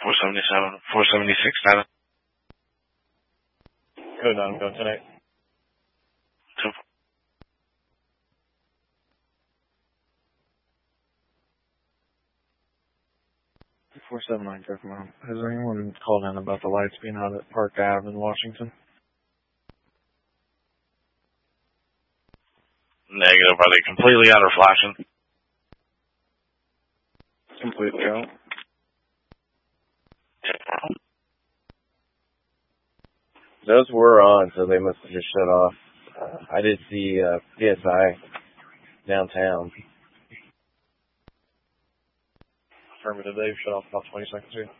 477, 476 status. Code 9, go tonight. 479, Kokomo. Has anyone called in about the lights being out at Park Ave in Washington? Negative. Are they completely out or flashing? Completely out. Those were on, so they must have just shut off. I did see PSI downtown. Affirmative, they've shut off about 20 seconds ago.